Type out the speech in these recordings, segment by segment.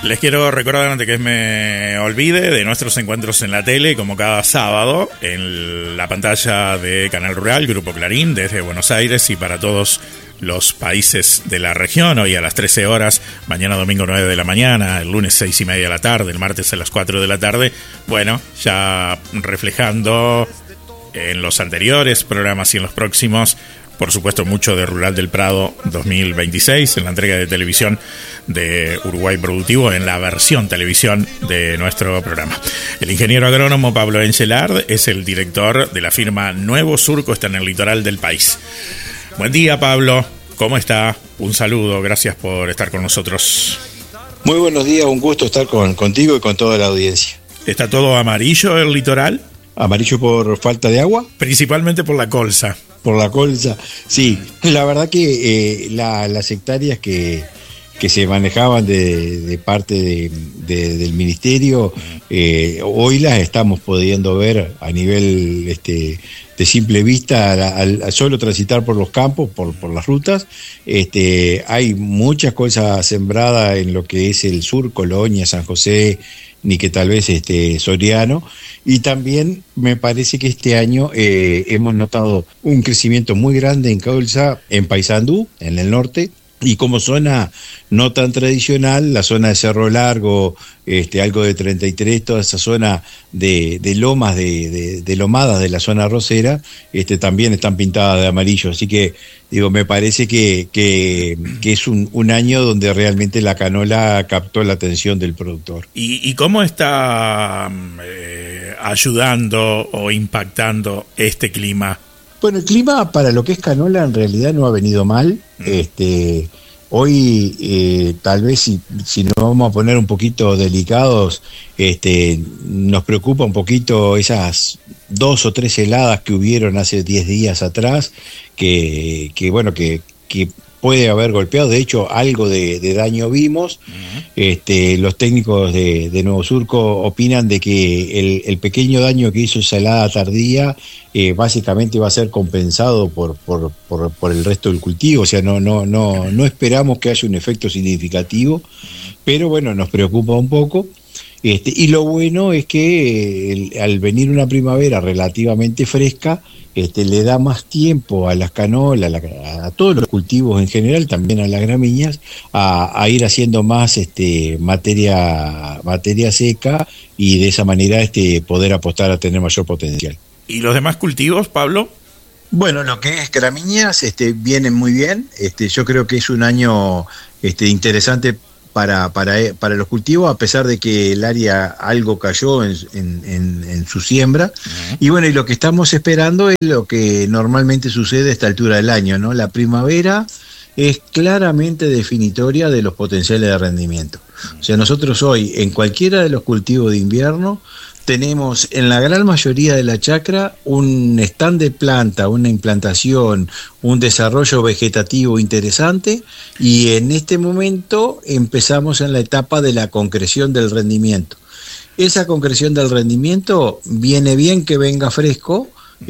Les quiero recordar, antes que me olvide, de nuestros encuentros en la tele, como cada sábado, en la pantalla de Canal Rural, Grupo Clarín, desde Buenos Aires y para todos los países de la región. Hoy a las 13 horas, mañana domingo 9 de la mañana, el lunes 6:30 de la tarde, el martes a las 4 de la tarde. Bueno, ya reflejando en los anteriores programas y en los próximos, por supuesto, mucho de Rural del Prado 2026, en la entrega de televisión de Uruguay Productivo, en la versión televisión de nuestro programa. El ingeniero agrónomo Pablo Engelard es el director de la firma Nuevo Surco, está en el litoral del país. Buen día, Pablo, ¿cómo está? Un saludo, gracias por estar con nosotros. Muy buenos días, un gusto estar contigo y con toda la audiencia. ¿Está todo amarillo el litoral? ¿Amarillo por falta de agua? Principalmente por la colza. Por la colza, sí. La verdad que las hectáreas que se manejaban de parte del ministerio, hoy las estamos pudiendo ver a nivel de simple vista, al solo transitar por los campos, por las rutas. Hay muchas cosas sembradas en lo que es el sur, Colonia, San José, ni que tal vez Soriano, y también me parece que este año hemos notado un crecimiento muy grande en colza en Paysandú, en el norte, y como zona no tan tradicional, la zona de Cerro Largo, algo de 33, toda esa zona de lomas, de lomadas de la zona arrocera, también están pintadas de amarillo. Así que, digo, me parece que es un año donde realmente la canola captó la atención del productor. ¿Y cómo está ayudando o impactando este clima? Bueno, el clima para lo que es canola en realidad no ha venido mal. Hoy tal vez si nos vamos a poner un poquito delicados, nos preocupa un poquito esas 2 o 3 heladas que hubieron hace 10 días atrás, que puede haber golpeado. De hecho, algo de daño vimos. Los técnicos de Nuevo Surco opinan de que el pequeño daño que hizo esa helada tardía básicamente va a ser compensado por el resto del cultivo. O sea, no esperamos que haya un efecto significativo, pero bueno, nos preocupa un poco. Y lo bueno es que al venir una primavera relativamente fresca, le da más tiempo a las canolas, a todos los cultivos en general, también a las gramíneas, a ir haciendo más materia seca, y de esa manera poder apostar a tener mayor potencial. ¿Y los demás cultivos, Pablo? Bueno, lo que es gramíneas vienen muy bien. Yo creo que es un año interesante para los cultivos, a pesar de que el área algo cayó en su siembra. Y bueno, y lo que estamos esperando es lo que normalmente sucede a esta altura del año, ¿no? La primavera es claramente definitoria de los potenciales de rendimiento. O sea, nosotros hoy, en cualquiera de los cultivos de invierno, tenemos en la gran mayoría de la chacra un stand de planta, una implantación, un desarrollo vegetativo interesante, y en este momento empezamos en la etapa de la concreción del rendimiento. Esa concreción del rendimiento viene bien que venga fresco.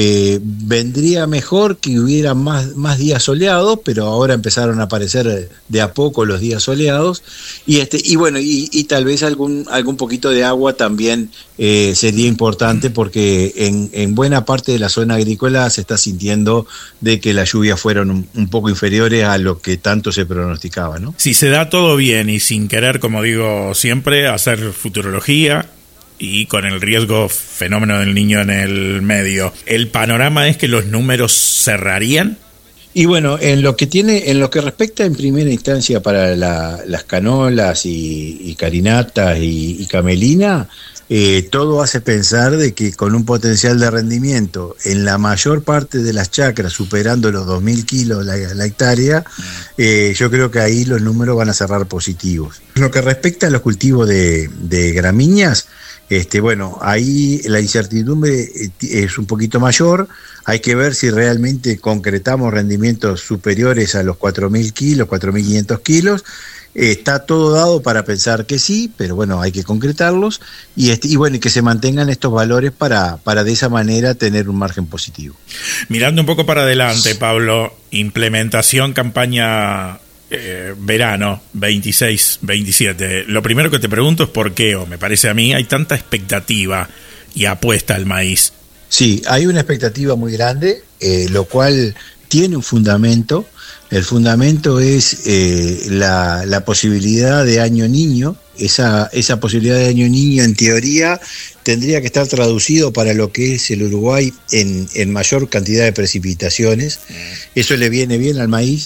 Vendría mejor que hubiera más días soleados, pero ahora empezaron a aparecer de a poco los días soleados, y bueno, y tal vez algún poquito de agua también sería importante, porque en buena parte de la zona agrícola se está sintiendo de que las lluvias fueron un poco inferiores a lo que tanto se pronosticaba, ¿no? Si se da todo bien y sin querer, como digo siempre, hacer futurología, y con el riesgo fenómeno del Niño en el medio, ¿el panorama es que los números cerrarían? Y bueno, en lo que respecta en primera instancia para las canolas y carinatas y camelina, todo hace pensar de que con un potencial de rendimiento en la mayor parte de las chacras superando los 2.000 kilos la hectárea, yo creo que ahí los números van a cerrar positivos. En lo que respecta a los cultivos de gramíneas, bueno, ahí la incertidumbre es un poquito mayor. Hay que ver si realmente concretamos rendimientos superiores a los 4.000 kilos, 4.500 kilos. Está todo dado para pensar que sí, pero bueno, hay que concretarlos, y bueno, y que se mantengan estos valores para de esa manera tener un margen positivo. Mirando un poco para adelante, Pablo, implementación, campaña verano 26-27, lo primero que te pregunto es por qué, o me parece a mí, hay tanta expectativa y apuesta al maíz. Sí, hay una expectativa muy grande, lo cual tiene un fundamento. El fundamento es la posibilidad de año niño. Esa posibilidad de año niño, en teoría, tendría que estar traducido para lo que es el Uruguay en mayor cantidad de precipitaciones. Eso le viene bien al maíz,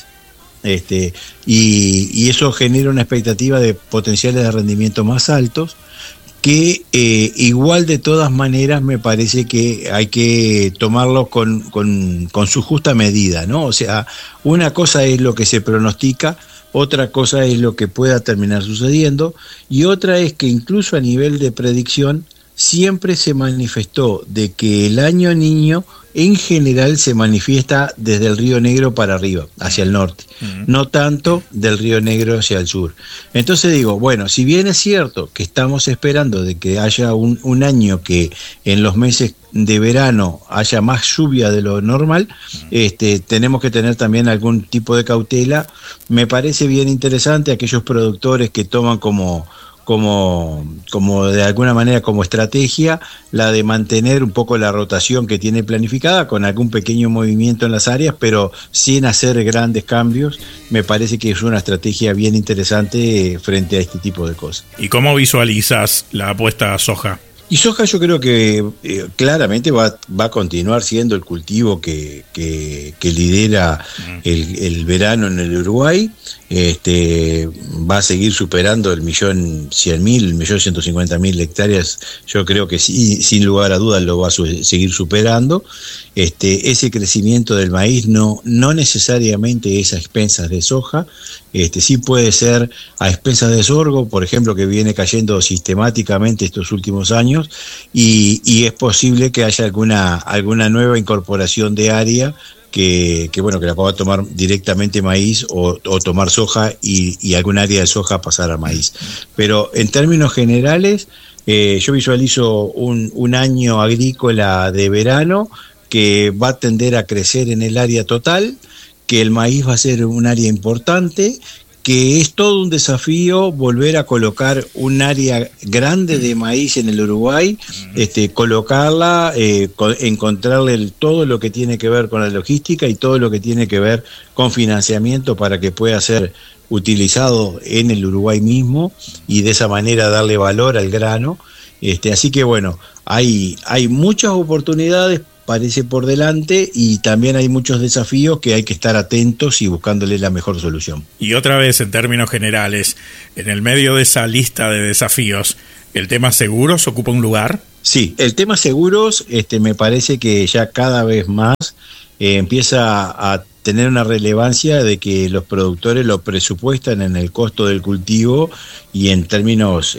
y eso genera una expectativa de potenciales de rendimiento más altos, que igual de todas maneras me parece que hay que tomarlo con su justa medida, ¿no? O sea, una cosa es lo que se pronostica, otra cosa es lo que pueda terminar sucediendo, y otra es que incluso a nivel de predicción siempre se manifestó de que el año niño en general se manifiesta desde el Río Negro para arriba, hacia el norte, no tanto del Río Negro hacia el sur. Entonces digo, bueno, si bien es cierto que estamos esperando de que haya un año que en los meses de verano haya más lluvia de lo normal, tenemos que tener también algún tipo de cautela. Me parece bien interesante aquellos productores que toman como de alguna manera como estrategia la de mantener un poco la rotación que tiene planificada, con algún pequeño movimiento en las áreas, pero sin hacer grandes cambios. Me parece que es una estrategia bien interesante frente a este tipo de cosas. ¿Y cómo visualizas la apuesta a soja? Y soja yo creo que claramente va a continuar siendo el cultivo que lidera el verano en el Uruguay. Va a seguir superando el 1.100.000, 1.150.000 hectáreas. Yo creo que sí, sin lugar a dudas lo va a seguir superando. Ese crecimiento del maíz no necesariamente es a expensas de soja, sí puede ser a expensas de sorgo, por ejemplo, que viene cayendo sistemáticamente estos últimos años, y es posible que haya alguna nueva incorporación de área que la pueda tomar directamente maíz o tomar soja y algún área de soja pasar a maíz. Pero en términos generales, yo visualizo un año agrícola de verano que va a tender a crecer en el área total, que el maíz va a ser un área importante, que es todo un desafío volver a colocar un área grande de maíz en el Uruguay, colocarla, encontrarle todo lo que tiene que ver con la logística y todo lo que tiene que ver con financiamiento para que pueda ser utilizado en el Uruguay mismo y de esa manera darle valor al grano. Así que bueno, hay muchas oportunidades, parece, por delante, y también hay muchos desafíos que hay que estar atentos y buscándole la mejor solución. Y otra vez, en términos generales, en el medio de esa lista de desafíos, ¿el tema seguros ocupa un lugar? Sí, el tema seguros me parece que ya cada vez más empieza a tener una relevancia de que los productores lo presupuestan en el costo del cultivo, y en términos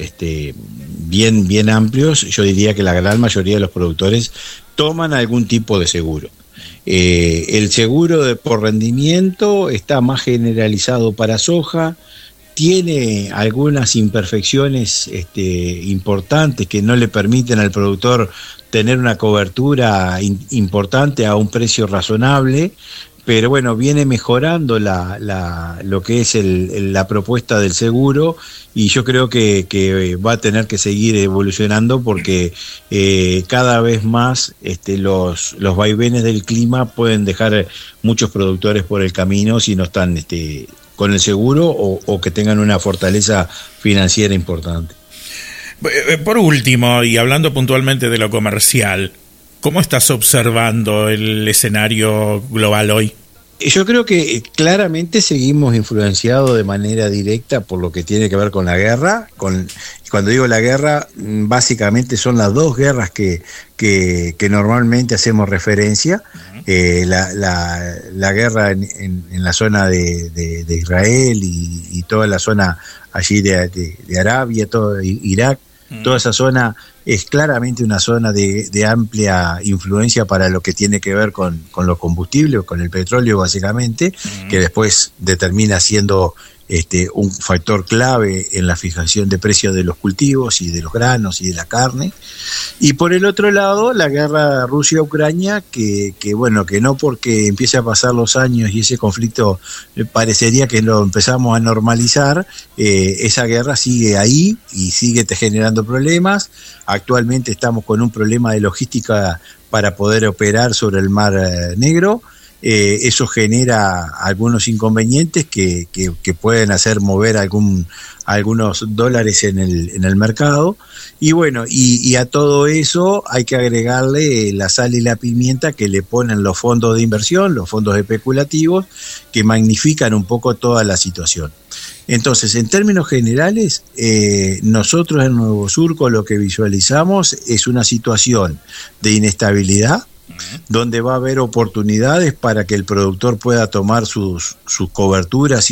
bien amplios, yo diría que la gran mayoría de los productores toman algún tipo de seguro. El seguro por rendimiento está más generalizado para soja, tiene algunas imperfecciones importantes que no le permiten al productor tener una cobertura importante a un precio razonable, pero bueno, viene mejorando lo que es la propuesta del seguro, y yo creo que va a tener que seguir evolucionando porque cada vez más los vaivenes del clima pueden dejar muchos productores por el camino si no están con el seguro o que tengan una fortaleza financiera importante. Por último, y hablando puntualmente de lo comercial, ¿cómo estás observando el escenario global hoy? Yo creo que claramente seguimos influenciados de manera directa por lo que tiene que ver con la guerra. Cuando digo la guerra, básicamente son las dos guerras que normalmente hacemos referencia. La guerra en la zona de Israel y toda la zona allí de Arabia, todo Irak, toda esa zona es claramente una zona de amplia influencia para lo que tiene que ver con los combustibles, con el petróleo básicamente, que después determina siendo un factor clave en la fijación de precios de los cultivos y de los granos y de la carne. Y por el otro lado, la guerra Rusia-Ucrania, que no porque empiece a pasar los años y ese conflicto parecería que lo empezamos a normalizar, esa guerra sigue ahí y sigue generando problemas. Actualmente estamos con un problema de logística para poder operar sobre el Mar Negro. Eso genera algunos inconvenientes que pueden hacer mover algunos dólares en el mercado, y bueno, y a todo eso hay que agregarle la sal y la pimienta que le ponen los fondos de inversión, los fondos especulativos, que magnifican un poco toda la situación. Entonces, en términos generales, nosotros en Nuevo Surco lo que visualizamos es una situación de inestabilidad, donde va a haber oportunidades para que el productor pueda tomar sus coberturas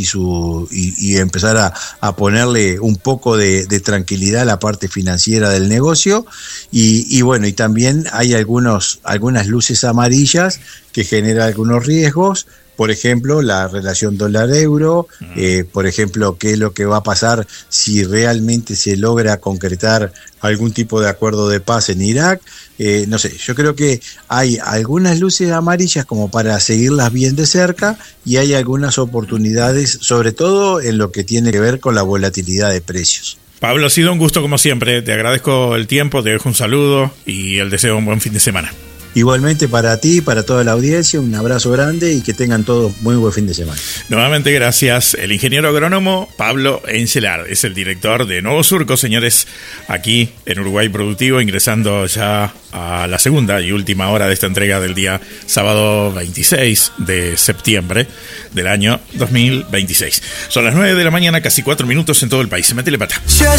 y empezar a ponerle un poco de tranquilidad a la parte financiera del negocio, y bueno, y también hay algunas luces amarillas que generan algunos riesgos. Por ejemplo, la relación dólar-euro, por ejemplo, qué es lo que va a pasar si realmente se logra concretar algún tipo de acuerdo de paz en Irak. No sé, yo creo que hay algunas luces amarillas como para seguirlas bien de cerca, y hay algunas oportunidades, sobre todo en lo que tiene que ver con la volatilidad de precios. Pablo, ha sido un gusto como siempre. Te agradezco el tiempo, te dejo un saludo y el deseo de un buen fin de semana. Igualmente para ti, para toda la audiencia, un abrazo grande y que tengan todos muy buen fin de semana. Nuevamente gracias. El ingeniero agrónomo Pablo Engelard es el director de Nuevo Surco, señores, aquí en Uruguay Productivo, ingresando ya a la segunda y última hora de esta entrega del día sábado 26 de septiembre del año 2026. Son las 9 de la mañana, casi 4 minutos en todo el país. Se mete la pata.